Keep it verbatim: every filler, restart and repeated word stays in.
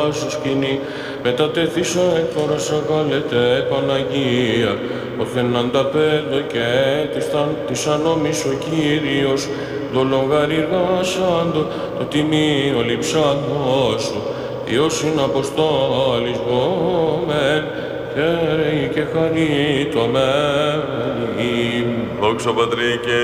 σου σκηνή, μετατεθήσα εκ χώρας αγάλετε Παναγία, όθεν ανταπέδω και της ανόμης ο Κύριος, δολογαριργάσαντο το τιμίο λειψάντο σου, Υιός είναι Αποστόλης γόμεν, χαίρεη και χαρίτωμένη. Δόξα Πατρί και